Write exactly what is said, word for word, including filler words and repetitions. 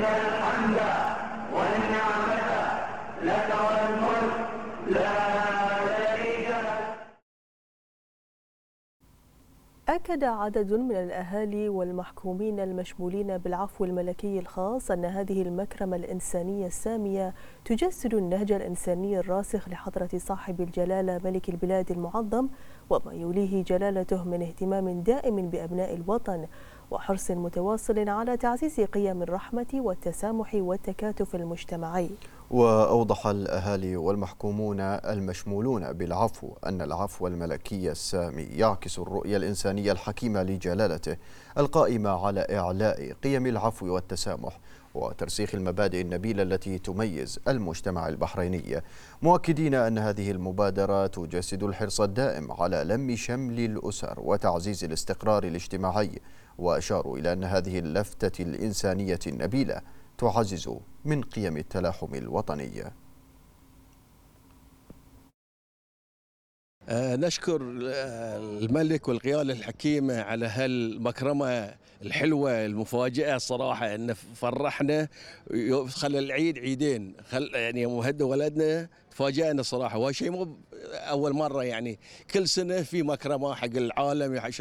الحمد والنعمة لك والملك لا شريك لك. أكد عدد من الأهالي والمحكومين المشمولين بالعفو الملكي الخاص أن هذه المكرمة الإنسانية السامية تجسد النهج الإنساني الراسخ لحضرة صاحب الجلالة ملك البلاد المعظم وما يوليه جلالته من اهتمام دائم بأبناء الوطن وحرص متواصل على تعزيز قيم الرحمة والتسامح والتكاتف المجتمعي. وأوضح الأهالي والمحكومون المشمولون بالعفو أن العفو الملكي السامي يعكس الرؤية الإنسانية الحكيمة لجلالته القائمة على إعلاء قيم العفو والتسامح وترسيخ المبادئ النبيلة التي تميز المجتمع البحريني، مؤكدين أن هذه المبادرة تجسد الحرص الدائم على لم شمل الأسر وتعزيز الاستقرار الاجتماعي، وأشاروا إلى أن هذه اللفتة الإنسانية النبيلة تعزز من قيم التلاحم الوطني. نشكر الملك والقيادة الحكيمة على هالمكرمة الحلوة المفاجئة صراحة، إنه فرحنا خلى العيد عيدين، خل يعني يوم هدى ولدنا تفاجأنا صراحة، وهذا شيء مو أول مرة، يعني كل سنة في مكرمة حق العالم.